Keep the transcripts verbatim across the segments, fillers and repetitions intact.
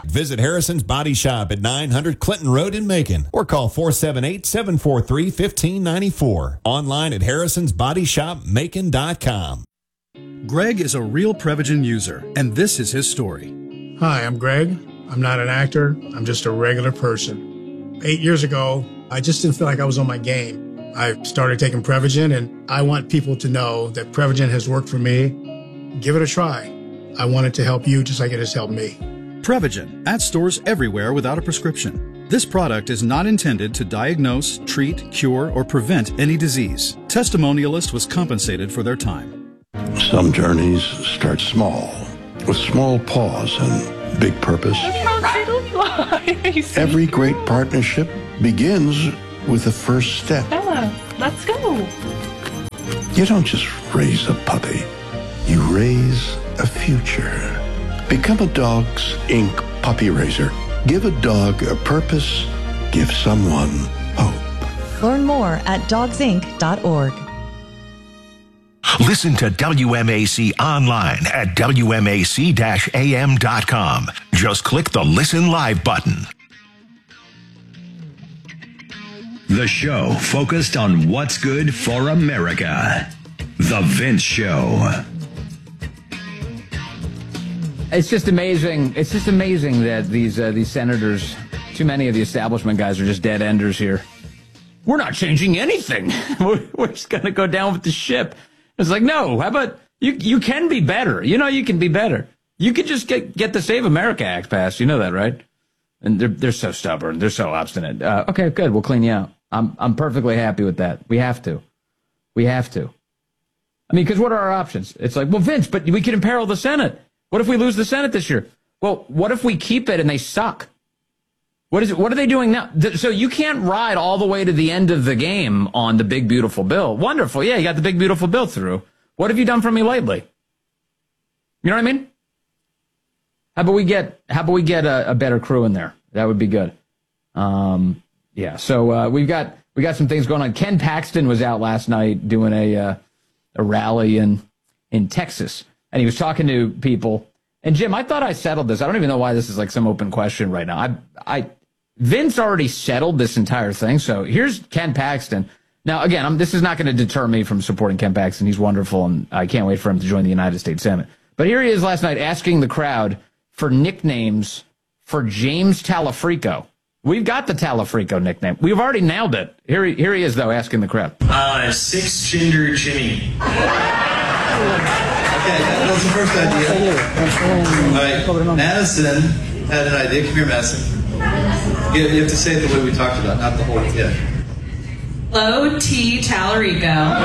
Visit Harrison's Body Shop at nine hundred Clinton Road in Macon or call four seven eight, seven four three, one five nine four. Online at harrisons body shop macon dot com. Greg is a real Prevagen user, and this is his story. Hi, I'm Greg. I'm not an actor. I'm just a regular person. Eight years ago, I just didn't feel like I was on my game. I started taking Prevagen, and I want people to know that Prevagen has worked for me. Give it a try. I want it to help you just like it has helped me. Prevagen, at stores everywhere without a prescription. This product is not intended to diagnose, treat, cure, or prevent any disease. Testimonialist was compensated for their time. Some journeys start small, with small pause and big purpose. Every great partnership begins with the first step. Bella, let's go. You don't just raise a puppy. You raise a future. Become a Dogs Incorporated puppy raiser. Give a dog a purpose. Give someone hope. Learn more at dogs inc dot org. Listen to W M A C online at W M A C A M dot com. Just click the Listen Live button. The show focused on what's good for America. The Vince Show. It's just amazing. It's just amazing that these uh, these senators, too many of the establishment guys are just dead enders here. We're not changing anything. We're, we're just going to go down with the ship. It's like, no, how about you, you can be better. You know, you can be better. You could just get, get the Save America Act passed. You know that, right? And they're, they're so stubborn. They're so obstinate. Uh, okay, good. We'll clean you out. I'm, I'm perfectly happy with that. We have to. We have to. I mean, because what are our options? It's like, well, Vince, but we could imperil the Senate. What if we lose the Senate this year? Well, what if we keep it and they suck? What is it? What are they doing now? So you can't ride all the way to the end of the game on the big, beautiful bill. Wonderful. Yeah, you got the big, beautiful bill through. What have you done for me lately? You know what I mean? How about we get, how about we get a, a better crew in there? That would be good. Um, yeah. So, uh, we've got, we got some things going on. Ken Paxton was out last night doing a, uh, a rally in, in Texas. And he was talking to people. And Jim, I thought I settled this. I don't even know why this is like some open question right now. I, I, Vince already settled this entire thing. So here's Ken Paxton. Now, again, I'm, this is not going to deter me from supporting Ken Paxton. He's wonderful, and I can't wait for him to join the United States Senate. But here he is last night asking the crowd for nicknames for James Talafrico. We've got the Talafrico nickname. We've already nailed it. Here he, here he is, though, asking the crowd. Uh, Six Gender Jimmy. Okay, that was the first idea. All right, Madison had an idea. Come here, Madison. You you have to say it the way we talked about, not the whole yeah. Low T Talarico.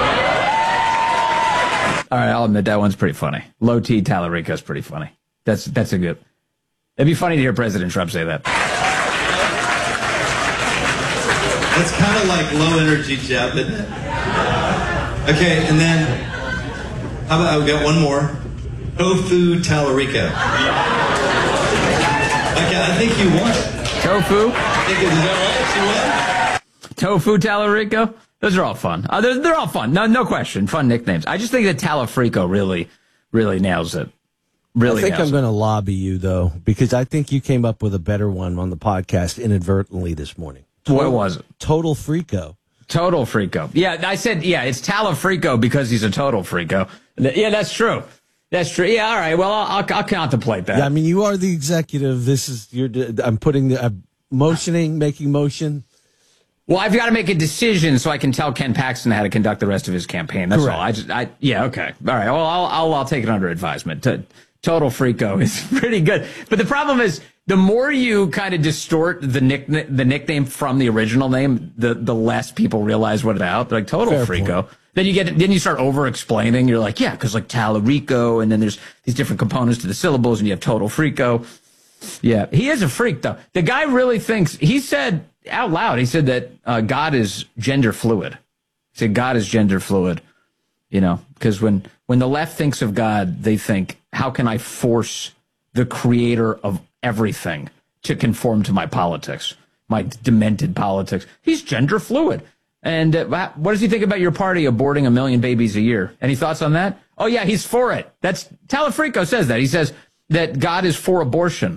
All right, I'll admit that one's pretty funny. Low T Talarico is pretty funny. That's that's a good. It'd be funny to hear President Trump say that. That's kind of like low energy Jeb, isn't it? Okay, and then how about I got one more? Tofu Talarico. Okay, I think you won it. Tofu? I think, is that right? You won? Tofu Talarico? Those are all fun. Uh, they're, they're all fun. No, no question. Fun nicknames. I just think that Talafrico really, really nails it. Really I think nails I'm going to lobby you, though, because I think you came up with a better one on the podcast inadvertently this morning. Total, what was it? Total Freako. Total Freako. Yeah, I said, yeah, it's Talafrico because he's a total Freako. Yeah, that's true. That's true. Yeah, all right. Well, I'll, I'll, I'll contemplate that. Yeah, I mean, you are the executive. This is your. I'm putting the I'm motioning, making motion. Well, I've got to make a decision so I can tell Ken Paxton how to conduct the rest of his campaign. That's Correct. all. I just, I, yeah, okay, all right. Well, I'll, I'll, I'll take it under advisement. T- Total Freako is pretty good, but the problem is the more you kind of distort the nick, the nickname from the original name, the the less people realize what it's about. They're like Total Fair Freako. Point. Then you get, then you start over explaining. You're like, yeah, because like Talarico, and then there's these different components to the syllables, and you have Total Freako. Yeah, he is a freak, though. The guy really thinks, he said out loud, he said that uh, God is gender fluid. He said God is gender fluid, you know, because when, when the left thinks of God, they think, how can I force the creator of everything to conform to my politics, my demented politics? He's gender fluid. And uh, what does he think about your party aborting a million babies a year? Any thoughts on that? Oh, yeah, he's for it. That's Talafrico says that. He says that God is for abortion.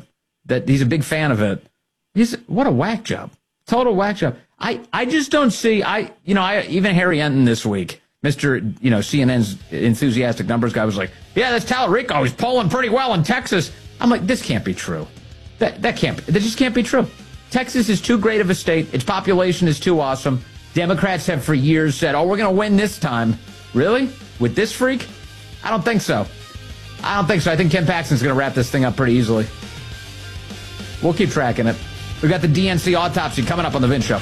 that he's a big fan of it. He's what a whack job. Total whack job. I, I just don't see, I, you know, I, even Harry Enton this week, Mister, you know, C N N's enthusiastic numbers guy was like, yeah, that's Tallarico. He's polling pretty well in Texas. I'm like, this can't be true. That, that can't, that just can't be true. Texas is too great of a state. Its population is too awesome. Democrats have for years said, oh, we're going to win this time. Really? With this freak? I don't think so. I don't think so. I think Ken Paxton's going to wrap this thing up pretty easily. We'll keep tracking it. We've got the D N C autopsy coming up on The Vince Show.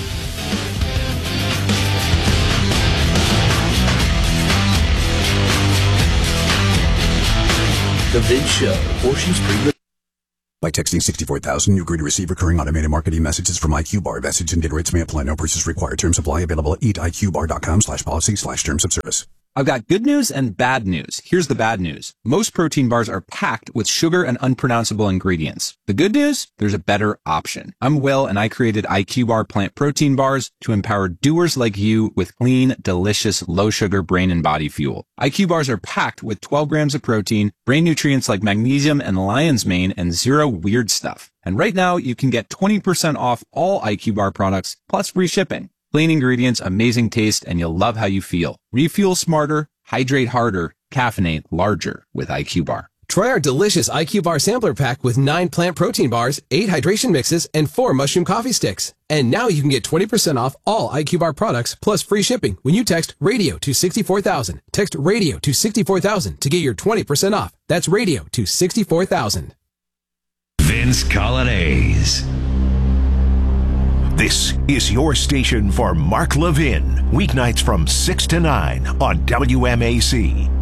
The Vince Show, Ocean Spring. By texting sixty-four thousand, you agree to receive recurring automated marketing messages from I Q Bar. Message and data rates may apply. No purchase required. Terms apply. Available at eat I Q bar dot com slash policy slash terms of service. I've got good news and bad news. Here's the bad news. Most protein bars are packed with sugar and unpronounceable ingredients. The good news? There's a better option. I'm Will, and I created I Q Bar plant protein bars to empower doers like you with clean, delicious, low-sugar brain and body fuel. I Q Bars are packed with twelve grams of protein, brain nutrients like magnesium and lion's mane, and zero weird stuff. And right now, you can get twenty percent off all I Q Bar products, plus free shipping. Clean ingredients, amazing taste, and you'll love how you feel. Refuel smarter, hydrate harder, caffeinate larger with I Q Bar. Try our delicious I Q Bar sampler pack with nine plant protein bars, eight hydration mixes, and four mushroom coffee sticks. And now you can get twenty percent off all I Q Bar products plus free shipping when you text radio to sixty-four thousand. Text radio to sixty-four thousand to get your twenty percent off. That's radio to sixty-four thousand. Vince Coglianese. This is your station for Mark Levin, weeknights from six to nine on W M A C.